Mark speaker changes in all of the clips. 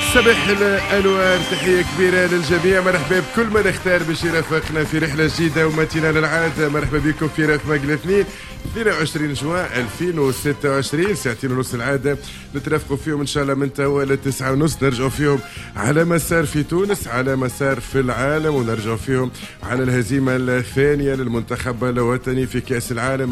Speaker 1: صباح الانوار، تحيه كبيره للجميع. مرحبا بكل من اختار باش يرافقنا في رحله جديده ومتينه للعاده. مرحبا بكم في رف مقل اثنين 22 جوان 2026، ساعتين ونص العاده نترافقوا فيهم ان شاء الله من توا ل 9 ونص، نرجعوا فيهم على مسار في تونس، على مسار في العالم، ونرجعوا فيهم على الهزيمه الثانيه للمنتخب الوطني في كاس العالم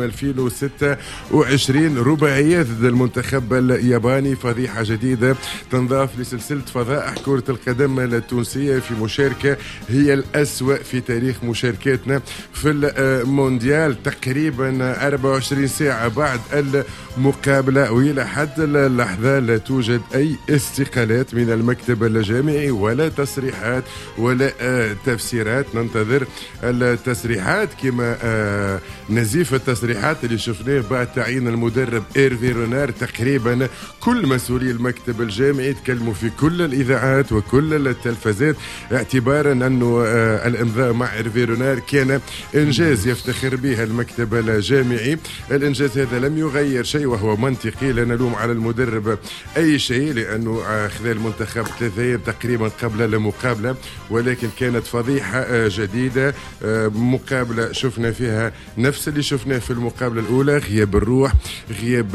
Speaker 1: 2026، رباعيه ضد المنتخب الياباني. فضيحه جديده تنضاف لسلسله فضائح كره القدم التونسيه في مشاركه هي الأسوأ في تاريخ مشاركاتنا في المونديال. تقريبا 24 ساعة بعد المقابلة وإلى حد اللحظة لا توجد أي استقالات من المكتب الجامعي ولا تصريحات ولا تفسيرات. ننتظر التصريحات كما نزيف التصريحات اللي شفناه بعد تعيين المدرب إيرفي رونار. تقريبا كل مسؤولي المكتب الجامعي تكلموا في كل الإذاعات وكل التلفزات اعتبارا أنه الإمضاء مع إيرفي رونار كان إنجاز يفتخر به المكتب الجامعي. الإنجاز هذا لم يغير شيء وهو منطقي، لا نلوم على المدرب أي شيء لأنه خذ المنتخب 3 أيام تقريبا قبل المقابلة، ولكن كانت فضيحة جديدة. مقابلة شفنا فيها نفس اللي شفناه في المقابلة الأولى، غياب الروح، غياب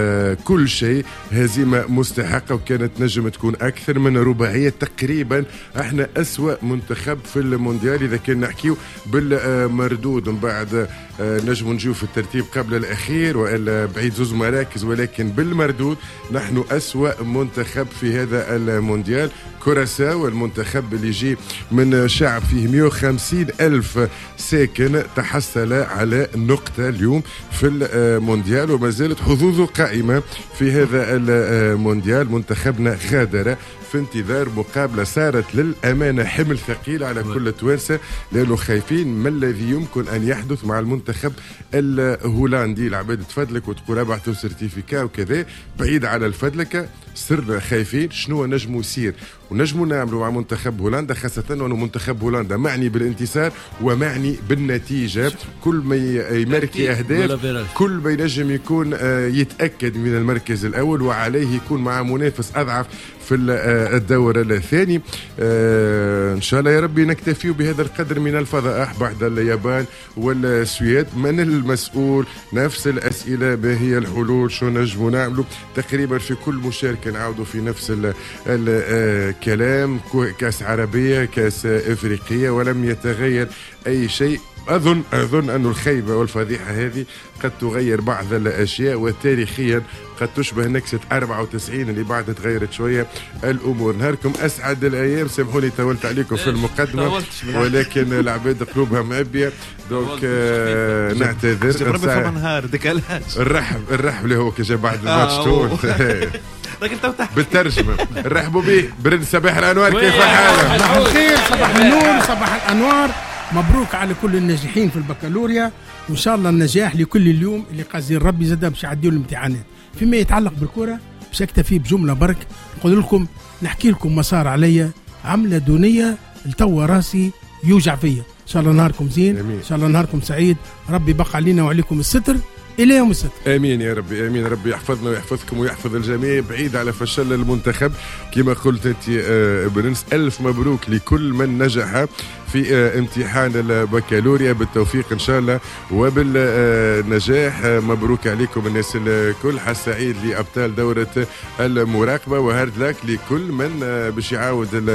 Speaker 1: كل شيء، هزيمة مستحقة وكانت نجم تكون أكثر من رباعية. تقريبا احنا أسوأ منتخب في المونديال إذا كنا نحكيو بالمردود. من بعد نجم نجيو في الترتيب قبل الأخير وإلا بعيد 2 مراكز، ولكن بالمردود نحن أسوأ منتخب في هذا المونديال. كوراساو المنتخب اللي يجي من شعب فيه 150 ألف ساكن تحصل على نقطة اليوم في المونديال وما زالت حظوظه قائمة في هذا المونديال. منتخبنا غادر في انتظار مقابلة صارت للأمانة حمل ثقيل على كل التوانسة، لأنه خايفين ما الذي يمكن أن يحدث مع المنتخب الهولندي. العباد تفضلك وتقول ابعثوا سيرتيفيكا وكذا، بعيد على الفدلكة صرنا خايفين شنو نجموا يصير ونجموا نعملوا مع منتخب هولندا، خاصة أنه منتخب هولندا معني بالانتصار ومعني بالنتيجة. كل ما يماركي أهداف كل ما ينجم يكون يتأكد من المركز الأول وعليه يكون مع منافس أضعف في الدور الثاني. إن شاء الله يا ربي نكتفي بهذا القدر من الفضائح بعد اليابان والسويد. من المسؤول؟ نفس الأسئلة، ما هي الحلول؟ شو نجموا نعملوا؟ تقريبا في كل مشاركة نعودوا في نفس الكلام، كأس عربية كأس إفريقية، ولم يتغير أي شيء. أظن أن الخيبة والفضيحة هذه قد تغير بعض الأشياء، وتاريخيا قد تشبه نكسة 94 اللي بعد تغيرت شوية الأمور. نهاركم أسعد الأيام، سامحوني طولت عليكم في المقدمة ولكن العباد قلوبها معبية دونك نعتذر.
Speaker 2: نهار ديكالاج
Speaker 1: نرحب له هو كجا بعد الماتش تون بالترجمة. نرحبوا به برنس صباح الأنوار، كيف حالك؟
Speaker 3: صباح الخير، صباح النور، صباح الأنوار. مبروك على كل الناجحين في البكالوريا، وإن شاء الله النجاح لكل اليوم اللي قاسين ربي زاد باش يعديوا الامتحانات. فيما يتعلق بالكرة باش أكتفي بجملة برك نقول لكم، نحكي لكم مسار عليا عملة دونية لتوا راسي يوجع فيا. إن شاء الله نهاركم زين، إن شاء الله نهاركم سعيد، ربي بقى علينا وعليكم الستر إلى يوم السبت.
Speaker 1: امين يا ربي، امين. ربي يحفظنا ويحفظكم ويحفظ الجميع بعيد على فشل المنتخب كما قلت انت برنس. الف مبروك لكل من نجح في امتحان البكالوريا، بالتوفيق ان شاء الله وبالنجاح. مبروك عليكم الناس الكل. حس سعيد لابطال دوره المراقبه، وهارد لك لكل من باش يعاود